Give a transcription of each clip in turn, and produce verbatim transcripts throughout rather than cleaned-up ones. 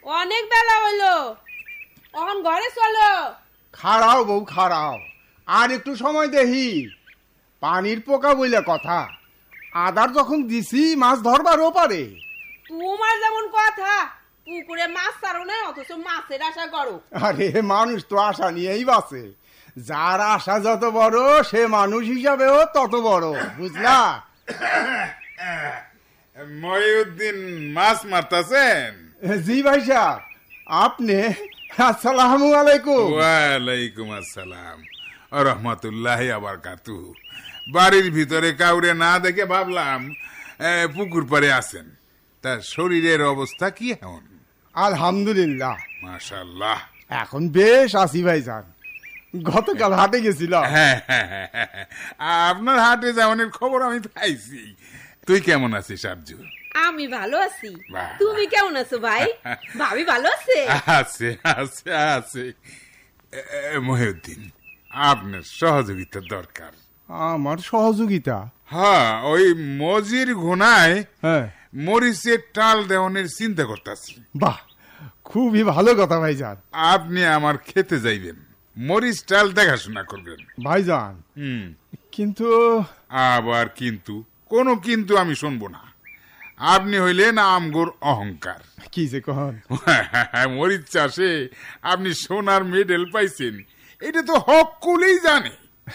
অনেক বেলা হলো, এখন ঘরে চলো। খাড়াও বউ খাড়াও, আর একটু সময় দেহি। পানির পোকা বইলে কথা, আদার যখন দিছি মাছ ধরবারও পারে। তোমার যেমন কথা, পুকুরে মাছ ছাড়ো না, অথচ মাছের আশা করো। আরে মানুষ তো আশা নিয়েই বাঁচে, যার আশা যত বড় সে মানুষ হিসাবেও তত বড়, বুঝলা? মহিউদ্দিন মাছ মারতাছেন? জি ভাই সাহেব, আপনি? আসসালামু আলাইকুম। ওয়ালাইকুম আসসালাম রহমতুল্লাহি ওয়া বারাকাতুহু। বাড়ির ভিতরে কাউরে না দেখে ভাবলাম পুকুর পাড়ে আছেন। তার শরীরের অবস্থা কি এখন? আলহামদুলিল্লাহ, মাশাআল্লাহ, এখন বেশ আছি ভাইজান। গতকাল হাটে গেছিলাম। হ্যাঁ হ্যাঁ হ্যাঁ, আপনার হাটে যাওয়ার খবর আমি পাইছি। তুই কেমন আছিস আরজু? আমি ভালো আছি, তুমি কেমন আছো ভাই? ভাবি ভালো আছে? আছে আছে আছে। মহিউদ্দিন, আপনার সহযোগিতা দরকার। আমার সহযোগিতা? হ্যাঁ, ওই মজির ঘোনায় হ্যাঁ মরিচের টাল দেওয়ানের চিন্তা করতেছি। বাহ, খুবই ভালো কথা ভাইজান। আপনি আমার খেতে যাইবেন, মরিচ টাল দেখাশোনা করবেন ভাইজান। হুম, কিন্তু আবার কিন্তু কোনো কিন্তু আমি শুনবো না। আপনি হইলেন আমগোর অহংকার। কি যে কহন? মরিচ চাষে আপনি সোনার মেডেল পাইছেন, এটা তো হক কুলেই জানে।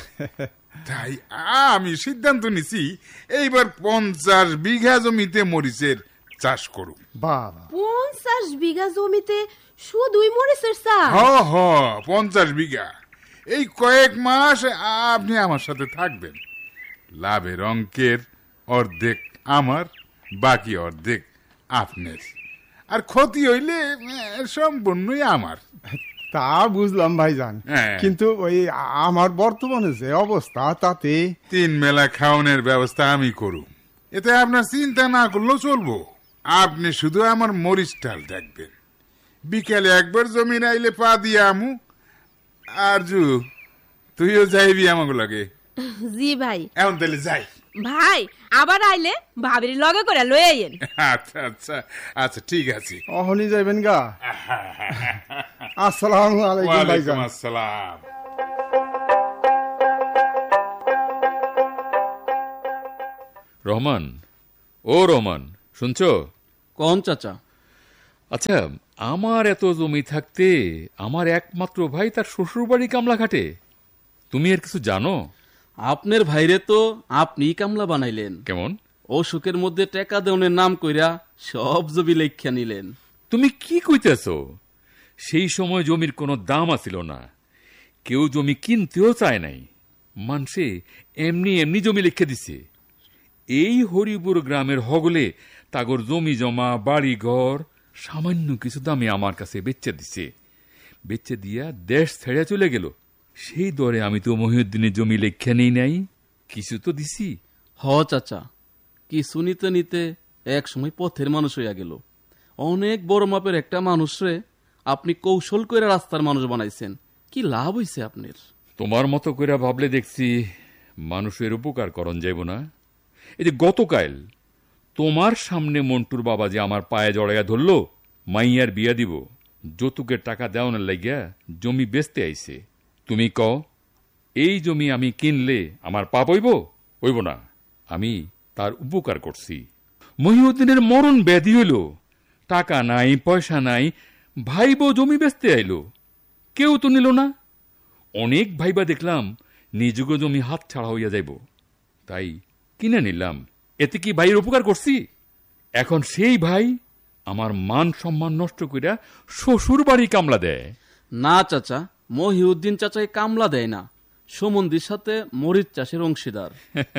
তাই আমি সিদ্ধান্ত নিছি এইবার পঞ্চাশ বিঘা জমিতে মরিচের চাষ করুন। বাবা, পঞ্চাশ বিঘা জমিতে শুধুই মরিচের চাষ? হ হ পঞ্চাশ বিঘা। এই কয়েক মাস আপনি আমার সাথে থাকবেন। লাভের অঙ্কের অর্ধেক আমার, বাকি অর্ধেক আপনার, আর ক্ষতি হইলে সম্পূর্ণই আমার। তা বুঝলাম ভাইজান, কিন্তু ওই আমার বর্তমানে যে অবস্থা তাতে তিন মেলা খাওয়ানোর ব্যবস্থা আমি করব, এতে আপনার চিন্তা না করলেও চলবো। আপনি শুধু আমার মরিচ টাল দেখবেন, বিকেলে একবার জমি আইলে পা দিয়ে আমু। আরজু, তুইও যাইবি আমাকে লাগে? জি ভাই। এখন তাহলে যাই ভাই, আবার আইলে ভাবির লগে করে লই আইয়েন। আচ্ছা আচ্ছা আচ্ছা, ঠিক আছে। অহনি যাইবেন গা? আসসালামু আলাইকুম ভাইজান। ওয়ালাইকুম আসসালাম। রহমান, ও রহমান, শুনছো? কোন চাচা? আচ্ছা, আমার এত জমি থাকতে আমার একমাত্র ভাই তার শ্বশুর বাড়ি কামলাঘাটে, তুমি এর কিছু জানো? আপনার ভাইরে তো আপনি কামলা বানাইলেন। কেমন? অসুখের মধ্যে টেকা দেওয়ার নাম কইরা সব জমি লেখা নিলেন। তুমি কি কইতেছ? সেই সময় জমির কোনো দাম আছিল না, কেউ জমি কিনতেও চায় নাই, মানুষে এমনি এমনি জমি লিখে দিছে। এই হরিপুর গ্রামের হগলে তাগর জমি জমা বাড়ি ঘর সামান্য কিছু দামে আমার কাছে বেচে দিছে। বেচে দিয়া দেশ ছেড়ে চলে গেল। সেই দরে আমি তো মহিউদ্দিনের জমি লেখা নেই নাই, কিছু তো দিছি। হ চাচা, কিছু নিতে নিতে এক সময় পথের মানুষ হইয়া গেল। অনেক বড় মাপের একটা মানুষরে আপনি কৌশল করে রাস্তার মানুষ বানাইছেন। কি লাভ হইছে আপনার? তোমার মতো করে ভাবলে দেখছি মানুষের উপকার করণ যাইব না। এই যে গতকাল তোমার সামনে মন্টুর বাবা যে আমার পায়ে জড়াইয়া ধরল, মাইয়ার বিয়া দিব, যৌতুকের টাকা দেওয়ানোর লাগিয়া জমি বেচতে আইছে। তুমি কও, এই জমি আমি কিনলে আমার পাপ হইব? হইব না। আমি তার উপকার করছি। মহিউদ্দিনের মরণ ব্যাধি হইল, টাকা নাই পয়সা নাই, ভাইবো জমি বেচতে আইল, কেউ তো নিল না। অনেক ভাইবা দেখলাম নিজেকে জমি হাত ছাড়া হইয়া যাইব, তাই কিনে নিলাম। এতে কি ভাইয়ের উপকার করছি? এখন সেই ভাই আমার মান সম্মান নষ্ট করিয়া শ্বশুর বাড়ি কামলা দেয়। না চাচা, মহিউদ্দিন চাচাই কামলা দেয় না, সমন্দির সাথে মরিচ চাষের অংশীদার।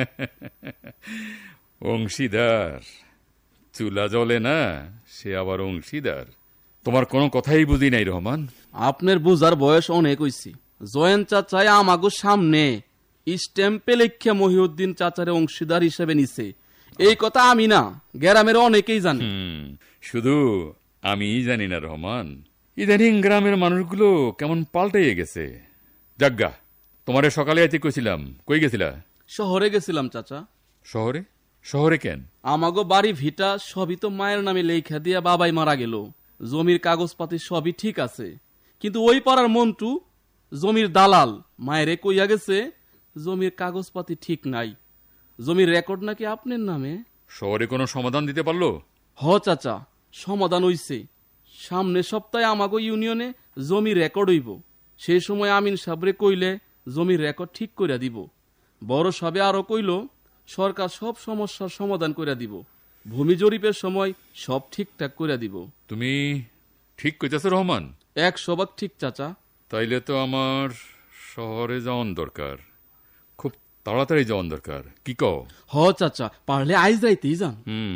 অংশীদার? চুলা জ্বলে না, সে আবার অংশীদার? তোমার কোনো কথাই বুঝি নাই রহমান। আপনার বুঝার বয়স অনেক হইছি। জয়েন চাচাই আমাগো সামনে স্ট্যাম্পে লেখা মহিউদ্দিন চাচারে অংশীদার হিসেবে নিছে, এই কথা আমি না, গ্রামের অনেকেই জানে। শুধু আমি জানি না রহমান, ইদানিং গ্রামের মানুষগুলো কেমন পাল্টাইয়ে গেছে। যাজ্ঞা, তোমারে সকালে আইতে কইছিলাম, কই গেছিলা? শহরে গেছিলাম চাচা। শহরে? শহরে কেন? আমাগো বাড়ি ভিটা সবই তো মায়ের নামে লেখা দিয়া বাবাই মারা গেল, জমির কাগজপাতি সবই ঠিক আছে, কিন্তু ওই পাড়ার মন্টু জমির দালাল মায়েরে কইয়া গেছে জমির কাগজপাতি ঠিক নাই, জমির রেকর্ড নাকি আপনার নামে। শহরে কোনো সমাধান দিতে পারলো? হ চাচা, সমাধান হইছে। সামনের সপ্তাহে আমাকে ইউনিয়নে জমি রেকর্ড হইব, সেই সময় আমিন সাবরে কইলে জমির রেকর্ড ঠিক কইরা দিব। বড় সাবে আরো কইল সরকার সব সমস্যার সমাধান কইরা দিব, ভূমি জরিপের সময় সব ঠিকঠাক কইরা দিব। তুমি ঠিক কইতেছ রহমান? একশো ভাগ ঠিক চাচা। তাইলে তো আমার শহরে যাওয়ান দরকার, খুব তাড়াতাড়ি যাওয়ান দরকার, কি কও? হ চাচা, পারলে আইজ রাইতেই যান। হুম।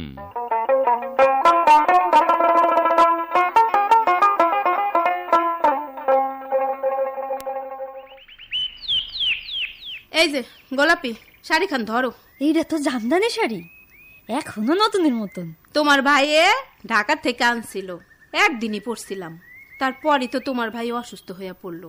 এই যে গোলাপি শাড়ি খান ধরো। এইটা তো জামদানি শাড়ি, এখনো নতুনের মতন। তোমার ভাইয়ে ঢাকা থেকে আনছিল, একদিনই পরছিলাম, তারপরই তো তোমার ভাই অসুস্থ হইয়া পড়লো।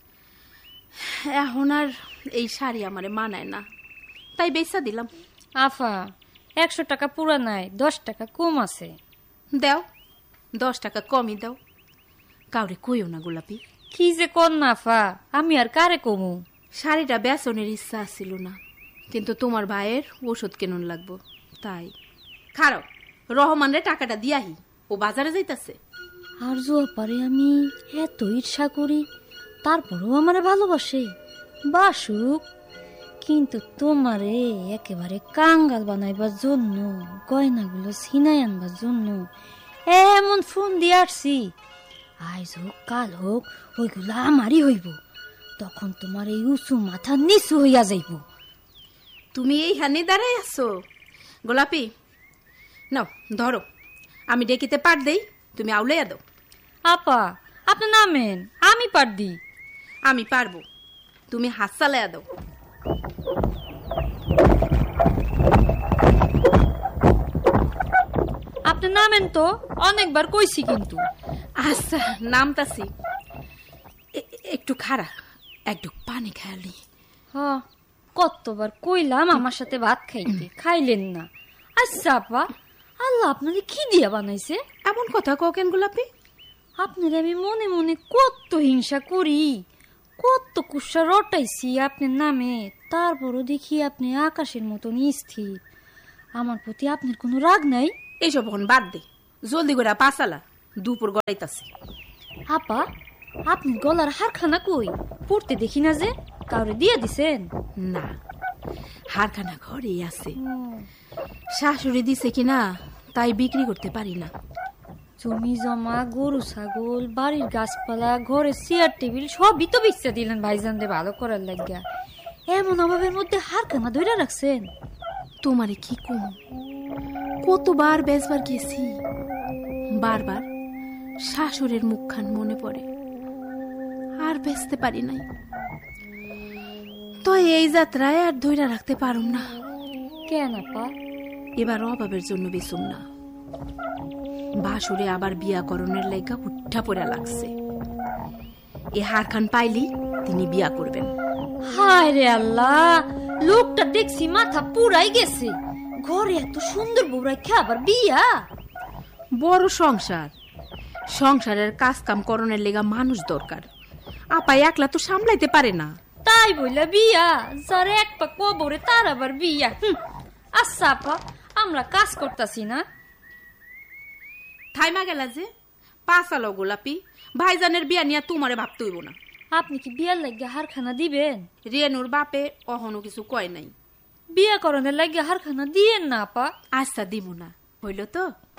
এখন আর এই শাড়ি আমারে মানায় না, তাই বেচা দিলাম। আফা, একশো টাকা পুরা নাই, দশ টাকা কম আছে। দাও, দশ টাকা কমই দাও। কাউরে কইও না গোলাপি। কি যে কর না আফা, আমি আর কারে কমু? শাড়িটা বেচনের ইচ্ছা ছিল না, কিন্তু তোমার ভাইয়ের ওষুধ কেনন লাগবো তাই। খারাপ, রহমানের টাকাটা দিয়াহি, ও বাজারে যাইতাছে। আর জোয়াপারে আমি এত ঈর্ষা করি, তারপরও আমারে ভালোবাসে, বাসুক। কিন্তু তোমারে একেবারে কাঙ্গাল বানাইবার জন্য, গয়নাগুলো ছিনাই আনবার জন্য এমন ফোন দিয়ে আসছি, আজ হোক কাল হোক ওইগুলো আমারই হইব। তখন তোমার এই উঁচু মাথা নিচু হইয়া যাইব। তুমি এই হানি দাঁড়াই আছো গোলাপি? নাও ধরো, আমি ডেকিতে পার দেই, তুমি আউলাইয়া দাও। আপা, আপনি নামেন, আমি পার দি। আমি পারবো, তুমি হাত চালাইয়া দাও। আপনি নামেন তো, অনেকবার কইছি কিন্তু। আচ্ছা নামতাছি, একটু খারা, একটু পানি খায়ালি। হ, কতবার কইলাম আমার সাথে ভাত খাইতে, খাইলেন না। আচ্ছা আপা, আল্লাহ আপনাকে কি দিয়া বানাইছে? এমন কথা ককেন গোলাপি? আপনার আমি মনে মনে কত হিংসা করি, কত কুসা রটাইছি আপনার নামে, তারপরও দেখি আপনি আকাশের মতন স্থির। আমার প্রতি আপনার কোনো রাগ নাই? এইসব এখন বাদ দে, জলদি করে পাসালা, দুপুর গড়াইতাছে। আপা, আপনি গলার হারখানা কই? পড়তে দেখি না যে, কাউরে দিয়া দিছেন? না, হারখানা ঘরেই আছে, শাশুড়ি দিছে কিনা তাই বিক্রি করতে পারি না। জমি জমা, গরু ছাগল, বাড়ির গাছপালা, ঘরের চেয়ার টেবিল সবই তো বেচা দিলেন ভাইজানদের ভালো করার লাগিয়া। এমন অভাবের মধ্যে হারখানা ধইরা রাখছেন। তোমারে কি কম, কতবার বেচবার গেছি, বারবার শাশুড়ের মুখখান মনে পড়ে, আর বেচতে পারি নাই। তো এই যাত্রায় আর ধইরা রাখতে পারুম না। কেন আপা? এবার অভাবের জন্য বেচুম না, বাসুরে আবার বিয়া করণের লেগা উঠা পড়া লাগছে। এ হারখান পাইলি তিনি বিয়া করবেন। হায় রে আল্লাহ, লোকটা দেখছি মাথা পুরাই গেছে, ঘরে এত সুন্দর বউরাই খাবার বিয়া। বড় সংসার, সংসারের কাজ কাম করণের লেগা মানুষ দরকার, আপা একলা তো সামলাইতে পারে না। তাই বইলা বিয়া, যার এক পা কবরে তার আবার বিয়া। আচ্ছা আপা, আমরা কাজ করতাছি না? থাইমা গেলা যে, পাঁচালো গোলাপি, ভাইজানের বিয়া নিয়ে তোমারে ভাবতে হইব না। আপনি কি বিয়ার লাগিয়া হারখানা দিবেন? রেনুর বাপে অহনো কিছু কয় নাই। বিয়া করণের লাগিয়া হারখানা দিয়েন না আপা। আচ্ছা দিব না, হইল তো।